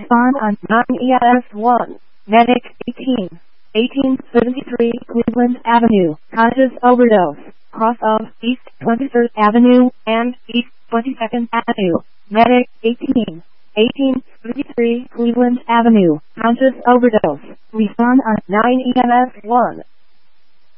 Respond on 9ES1. Medic 1873 Cleveland Avenue, Conscious overdose. Cross of East 23rd Avenue and East 22nd Avenue. Medic 1873 Cleveland Avenue, Conscious overdose. Respond on 9ES1.